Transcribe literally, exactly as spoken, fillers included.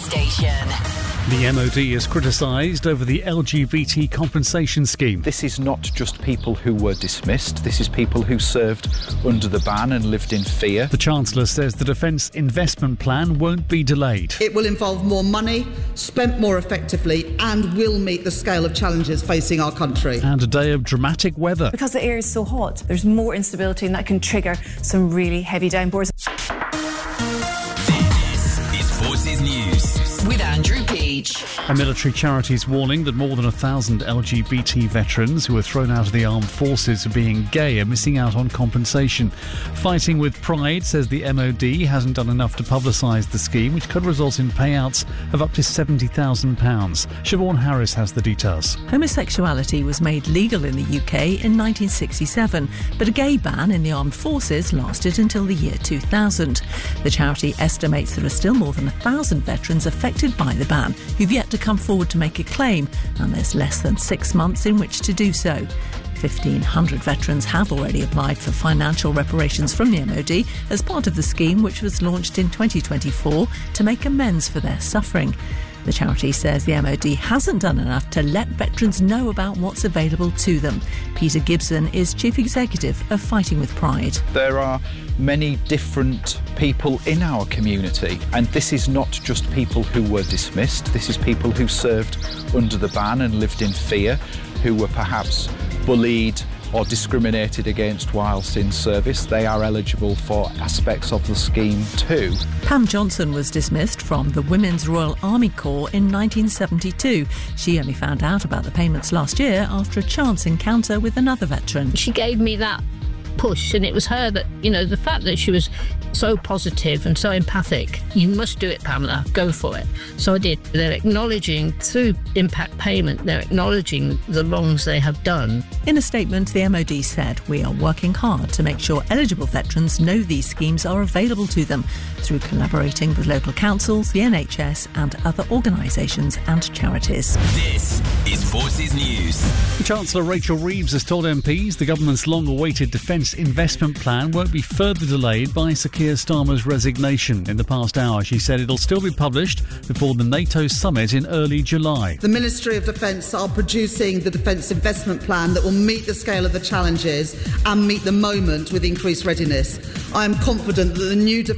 station. The M O D is criticised over the L G B T compensation scheme. This is not just people who were dismissed, this is people who served under the ban and lived in fear. The Chancellor says the Defence Investment Plan won't be delayed. It will involve more money, spent more effectively, and will meet the scale of challenges facing our country. And a day of dramatic weather. Because the air is so hot, there's more instability and that can trigger some really heavy downpours. This is Forces News with Andrew Peach. A military charity's warning that more than a thousand L G B T veterans who were thrown out of the armed forces for being gay are missing out on compensation. Fighting with Pride says the M O D hasn't done enough to publicise the scheme, which could result in payouts of up to seventy thousand pounds. Siobhan Harris has the details. Homosexuality was made legal in the U K in nineteen sixty-seven, but a gay ban in the armed forces lasted until the year two thousand. The charity estimates there are still more than a thousand veterans affected by the ban who've yet to come forward to make a claim, and there's less than six months in which to do so. fifteen hundred veterans have already applied for financial reparations from the M O D as part of the scheme, which was launched in twenty twenty-four to make amends for their suffering. The charity says the M O D hasn't done enough to let veterans know about what's available to them. Peter Gibson is Chief Executive of Fighting with Pride. There are many different people in our community, and this is not just people who were dismissed, this is people who served under the ban and lived in fear, who were perhaps bullied or discriminated against whilst in service. They are eligible for aspects of the scheme too. Pam Johnson was dismissed from the Women's Royal Army Corps in nineteen seventy-two. She only found out about the payments last year after a chance encounter with another veteran. She gave me that push, and it was her that, you know, the fact that she was so positive and so empathic. You must do it, Pamela, go for it. So I did. They're acknowledging through impact payment, they're acknowledging the wrongs they have done. In a statement, the M O D said, "We are working hard to make sure eligible veterans know these schemes are available to them through collaborating with local councils, the N H S and other organisations and charities." This is Forces News. Chancellor Rachel Reeves has told M Ps the government's long-awaited Defence Investment Plan won't be further delayed by Sir Keir Starmer's resignation. In the past hour, she said it'll still be published before the NATO summit in early July. The Ministry of Defence are producing the Defence Investment Plan that will meet the scale of the challenges and meet the moment with increased readiness. I am confident that the new